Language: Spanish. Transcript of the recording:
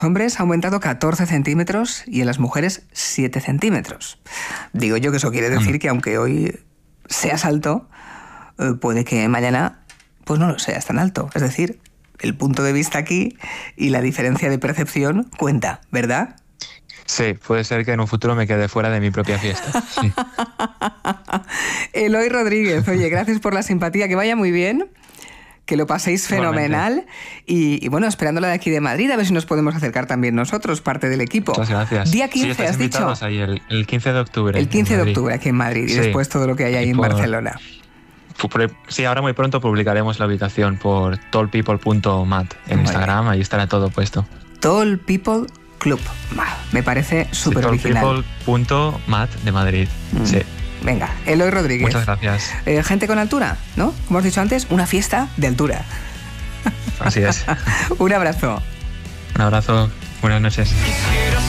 Hombres ha aumentado 14 centímetros y en las mujeres 7 centímetros. Digo yo que eso quiere decir que aunque hoy seas alto, puede que mañana pues no lo seas tan alto. Es decir, el punto de vista aquí y la diferencia de percepción cuenta, ¿verdad? Sí, puede ser que en un futuro me quede fuera de mi propia fiesta. Sí. Eloy Rodríguez, oye, gracias por la simpatía, que vaya muy bien. Que lo paséis fenomenal y bueno, esperándola de aquí de Madrid, a ver si nos podemos acercar también nosotros, parte del equipo. Muchas gracias. Día 15, has dicho. Ahí el 15 de octubre. El 15 de octubre aquí en Madrid y después todo lo que hay ahí en Barcelona. Sí, ahora muy pronto publicaremos la ubicación por tallpeople.mat en Instagram, ahí estará todo puesto. Tall People Club, me parece súper original. Tallpeople.mat de Madrid, sí. Venga, Eloy Rodríguez. Muchas gracias. Gente con altura, ¿no? Como has dicho antes, una fiesta de altura. Así es. Un abrazo. Un abrazo. Buenas noches.